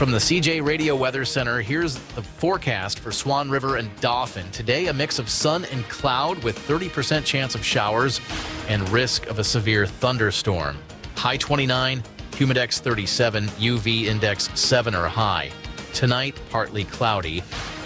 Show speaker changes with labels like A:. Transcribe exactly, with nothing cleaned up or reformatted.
A: From the C J Radio Weather Center, here's the forecast for Swan River and Dauphin. Today, a mix of sun and cloud with thirty percent chance of showers and risk of a severe thunderstorm. High twenty-nine, humidex thirty-seven, U V index seven or high. Tonight, partly cloudy.